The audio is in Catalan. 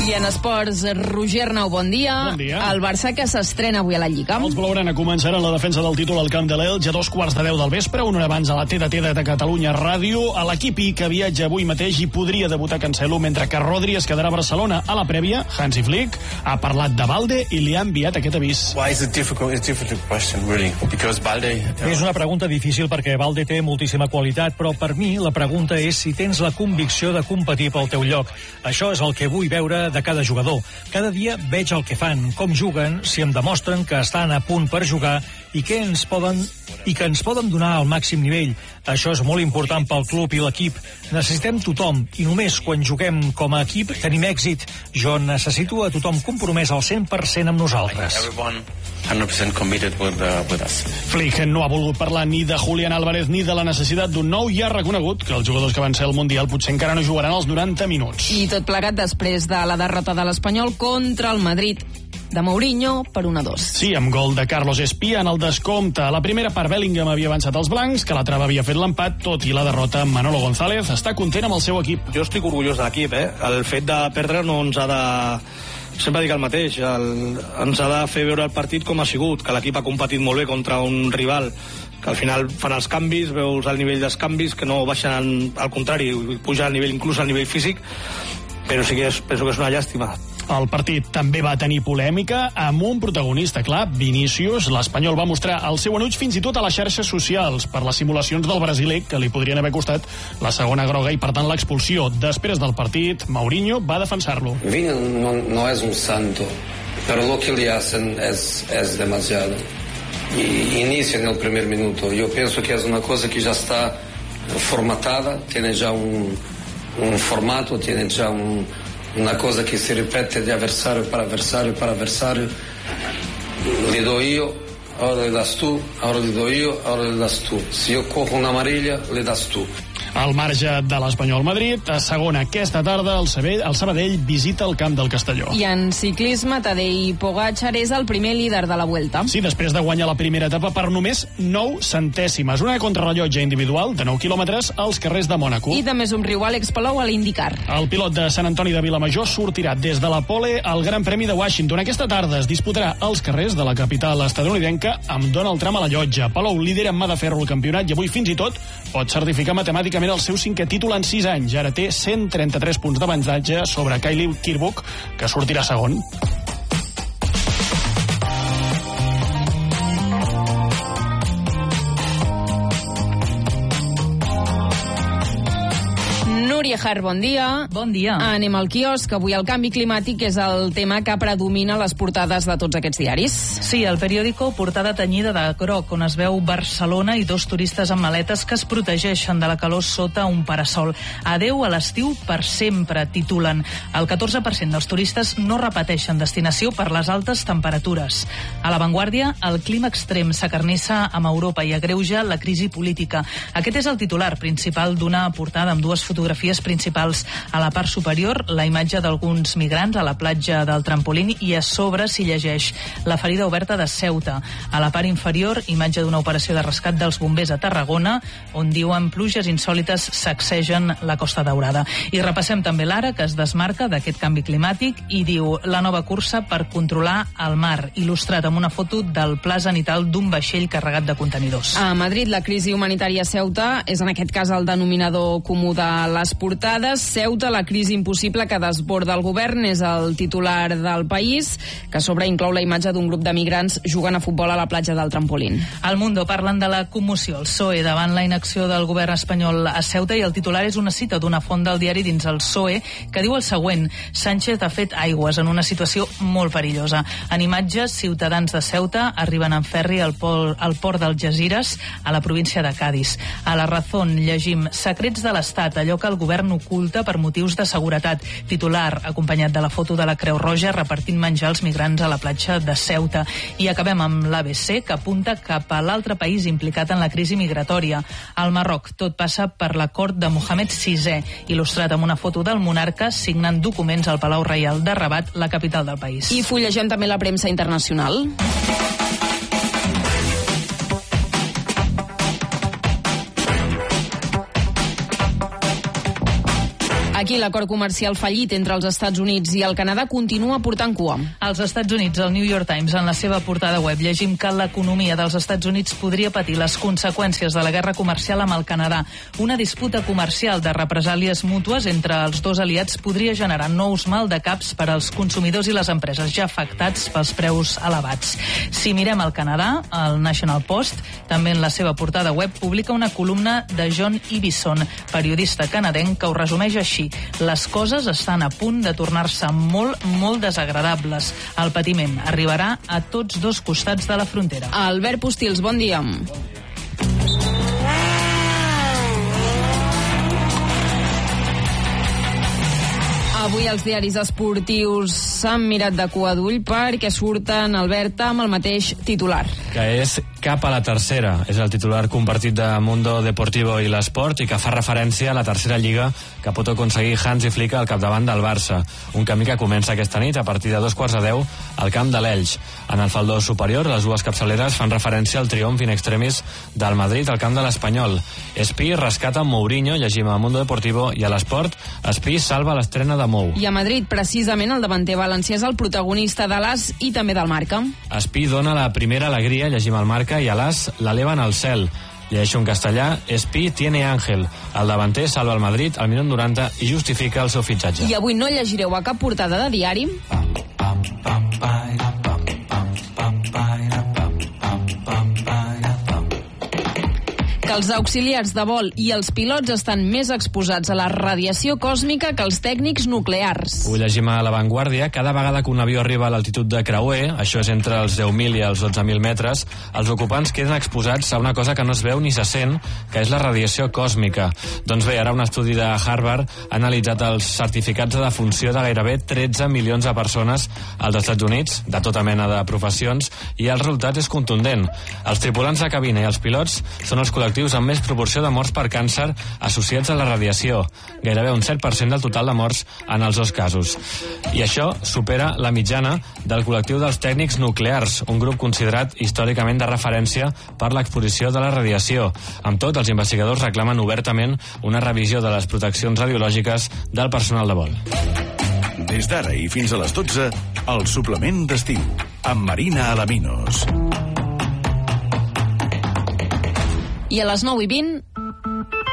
I en esports, Roger Arnau, bon dia. Bon dia. El Barça que s'estrena avui a la Lliga. Els blaugrana començaran la defensa del títol al camp de l'Elx a 2:15 del vespre, una hora abans a la TDT de Catalunya Ràdio. A l'equip I, que viatja avui mateix i podria debutar Cancelo, mentre que Rodri es quedarà a Barcelona. A la prèvia, Hansi Flick ha parlat de Balde i li ha enviat aquest avís. Why is it difficult? It's a difficult question, really, because Balde... És una pregunta difícil perquè Balde té moltíssima qualitat, però per mi la pregunta és si tens la convicció de competir pel teu lloc. Això és el que vull veure de cada jugador. Cada dia veig el que fan, com juguen, si em demostren que estan a punt per jugar i que ens poden donar al màxim nivell. Això és molt important pel club i l'equip. Necessitem tothom i només quan juguem com a equip tenim èxit. Jo necessito a tothom compromès al 100% amb nosaltres. 100% committed with us. Flick no ha volgut parlar ni de Julián Álvarez ni de la necessitat d'un nou i ha reconegut que els jugadors que van ser al Mundial potser encara no jugaran els 90 minuts. I tot plegat després de la derrota de l'Espanyol contra el Madrid de Mourinho per 1-2. Sí, amb gol de Carlos Espía en el descompte. A la primera part Bellingham havia avançat als blancs, que l'altra havia fet l'empat, tot i la derrota. Manolo González està content amb el seu equip. Jo estic orgullós de l'equip, El fet de perdre no ens ha de... Sempre dic el mateix, ens ha de fer veure el partit com ha sigut, que l'equip ha competit molt bé contra un rival, que al final fan els canvis, veus el nivell dels canvis, que no baixen, al contrari, puja al nivell, inclús al nivell físic, però sí que penso que és una llàstima. El partit també va tenir polèmica amb un protagonista, clar, Vinícius. L'Espanyol va mostrar el seu enuig fins i tot a les xarxes socials per les simulacions del brasiler, que li podrien haver costat la segona groga i, per tant, l'expulsió. Després del partit, Mourinho va defensar-lo. Vini no es un santo, pero lo que le hacen es demasiado. Y inicia en el primer minuto. Yo pienso que es una cosa que ya está formatada, tiene ya un formato, tiene ya una cosa que se repite de adversario para adversario para adversario. Le doy yo, ahora le das tú, ahora le doy yo, ahora le das tú. Si yo cojo una amarilla, le das tú. Al marge de l'Espanyol Madrid, a segona aquesta tarda, el Sabadell visita el camp del Castelló. I en ciclisme, Tadej Pogačar és el primer líder de la Vuelta. Sí, després de guanyar la primera etapa per només 9 centèsimes. Una contrarrellotge individual de 9 quilòmetres als carrers de Mònaco. I també somriu Àlex Palou a l'IndyCar. El pilot de Sant Antoni de Vilamajor sortirà des de la pole al Gran Premi de Washington. Aquesta tarda es disputarà als carrers de la capital estadounidenca amb Donald Trump a la llotja. Palou lidera amb mà de ferro el campionat i avui fins i tot pot certificar matemàticament el seu 5è títol en 6 anys. Ara té 133 punts d'avantatge sobre Kyle Kirkwood, que sortirà segon. Núria Har, bon dia. Bon dia. Anem al quiosc. Avui el canvi climàtic és el tema que predomina les portades de tots aquests diaris. Sí, el periòdico portada tenyida de groc, on es veu Barcelona i 2 turistes amb maletes que es protegeixen de la calor sota un parasol. Adeu a l'estiu per sempre, titulen. El 14% dels turistes no repeteixen destinació per les altes temperatures. A l'avantguàrdia, el clima extrem s'acarnissa amb Europa i agreuja la crisi política. Aquest és el titular principal d'una portada amb 2 fotografies principals. A la part superior, la imatge d'alguns migrants a la platja del Trampolín i a sobre s'hi llegeix la ferida oberta de Ceuta. A la part inferior, imatge d'una operació de rescat dels bombers a Tarragona, on diuen pluges insòlites sacsegen la Costa Daurada. I repassem també l'Ara, que es desmarca d'aquest canvi climàtic i diu la nova cursa per controlar el mar, il·lustrat amb una foto del pla zenital d'un vaixell carregat de contenidors. A Madrid, la crisi humanitària a Ceuta és en aquest cas el denominador comú de les portades. Ceuta, la crisi impossible que desborda el govern, és el titular del País, que a sobre inclou la imatge d'un grup de migrants jugant a futbol a la platja del Trampolín. Al Mundo parlen de la commoció, el PSOE, davant la inacció del govern espanyol a Ceuta, i el titular és una cita d'una font del diari dins el PSOE que diu el següent: Sánchez ha fet aigües en una situació molt perillosa. En imatges, ciutadans de Ceuta arriben en ferri al port d'Algesires, a la província de Cádiz. A La Razón llegim secrets de l'Estat, allò que el govern oculta per motius de seguretat. Titular, acompanyat de la foto de la Creu Roja repartint menjar als migrants a la platja de Ceuta. I acabem amb l'ABC, que apunta cap a l'altre país implicat en la crisi migratòria. Al Marroc, tot passa per la cort de Mohamed VI, il·lustrat amb una foto del monarca signant documents al Palau Reial de Rabat, la capital del país. I fullegem també la premsa internacional. Aquí l'acord comercial fallit entre els Estats Units i el Canadà continua portant cua. Als Estats Units, el New York Times, en la seva portada web, llegim que l'economia dels Estats Units podria patir les conseqüències de la guerra comercial amb el Canadà. Una disputa comercial de represàlies mútues entre els dos aliats podria generar nous maldecaps per als consumidors i les empreses ja afectats pels preus elevats. Si mirem al Canadà, el National Post, també en la seva portada web, publica una columna de John Ibison, periodista canadenc, que ho resumeix així: les coses estan a punt de tornar-se molt, molt desagradables. El patiment arribarà a tots dos costats de la frontera. Albert Postils, bon dia. Avui els diaris esportius s'han mirat de cua d'ull perquè surten, Albert, amb el mateix titular. Que és cap a la tercera. És el titular compartit de Mundo Deportivo i l'Esport i que fa referència a la tercera lliga que pot aconseguir Hansi Flick al capdavant del Barça. Un camí que comença aquesta nit a partir de 2:15 al camp de l'Elx. En el faldó superior, les dues capçaleres fan referència al triomf in extremis del Madrid al camp de l'Espanyol. Espí rescata Mourinho, llegim a Mundo Deportivo, i a l'Esport, Espí salva l'estrena de Mou. I a Madrid, precisament, el davanter valencià és el protagonista de l'As i també del Marca. Espí dona la primera alegria, llegim al Marca, i a l'As l'eleven al cel. Llegeixo en castellà: Espí tiene ángel. El davanter salva el Madrid al minut 90 i justifica el seu fitxatge. I avui no llegireu a cap portada de diari que els auxiliars de vol i els pilots estan més exposats a la radiació còsmica que els tècnics nuclears. Ho llegim a La Vanguardia. Cada vegada que un avió arriba a l'altitud de creuer, això és entre els 10.000 i els 12.000 metres, els ocupants queden exposats a una cosa que no es veu ni se sent, que és la radiació còsmica. Doncs bé, ara un estudi de Harvard ha analitzat els certificats de defunció de gairebé 13 milions de persones als Estats Units, de tota mena de professions, i el resultat és contundent. Els tripulants de cabina i els pilots són els col·lectius amb més proporció de morts per càncer associats a la radiació, gairebé un 7% del total de morts en els dos casos. I això supera la mitjana del col·lectiu dels tècnics nuclears, un grup considerat històricament de referència per l'exposició de la radiació. Amb tot, els investigadors reclamen obertament una revisió de les proteccions radiològiques del personal de vol. Des d'ara i fins a les 12, el suplement d'estiu, amb Marina Alaminos. I a les 9:20